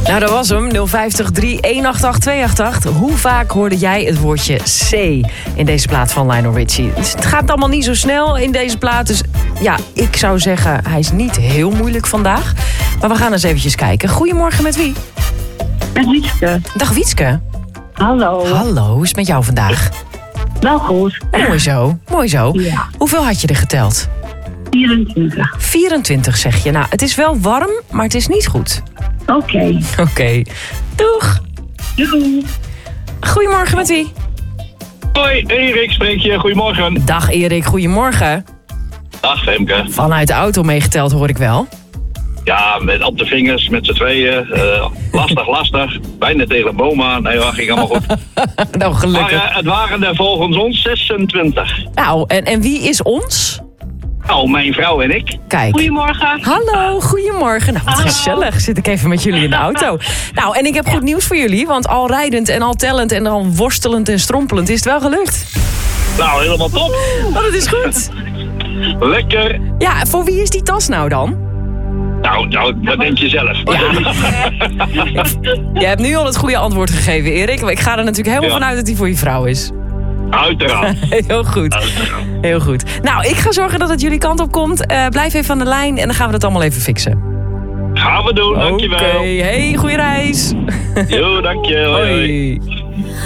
Nou, dat was hem. 050 318 288. Hoe vaak hoorde jij het woordje C in deze plaat van Lionel Richie? Het gaat allemaal niet zo snel in deze plaat. Dus ja, ik zou zeggen, hij is niet heel moeilijk vandaag. Maar we gaan eens eventjes kijken. Goedemorgen, met wie? Met Wietske. Dag Wietske. Hallo. Hallo, hoe is het met jou vandaag? Wel goed. Mooi zo, mooi zo. Ja. Hoeveel had je er geteld? 24. 24 zeg je. Nou, het is wel warm, maar het is niet goed. Oké. Oké. Doeg. Doei. Goedemorgen, met wie? Hoi, Erik spreek je. Goedemorgen. Dag Erik, goedemorgen. Dag Femke. Vanuit de auto meegeteld hoor ik wel. Ja, met op de vingers, met z'n tweeën. Lastig. Bijna tegen een boom aan. Nee, dat ging allemaal goed. Nou, gelukkig. Maar het waren er volgens ons 26. Nou, en wie is ons? Nou, mijn vrouw en ik. Kijk. Goedemorgen. Hallo, goedemorgen. Nou, wat Hallo. gezellig. Zit ik even met jullie in de auto. Nou, en ik heb goed nieuws voor jullie. Want al rijdend en al tellend en al worstelend en strompelend is het wel gelukt. Nou, helemaal top. Oh, dat is goed. Lekker. Ja, voor wie is die tas nou dan? Nou, dat denk je zelf. Je hebt nu al het goede antwoord gegeven, Erik. Maar ik ga er natuurlijk helemaal Ja. vanuit dat die voor je vrouw is. Uiteraard. Heel goed. Heel goed. Nou, ik ga zorgen dat het jullie kant op komt. Blijf even aan de lijn en dan gaan we dat allemaal even fixen. Gaan we doen, dankjewel. Oké, hey, goeie reis. Jo, dank je. Hoi. Hoi.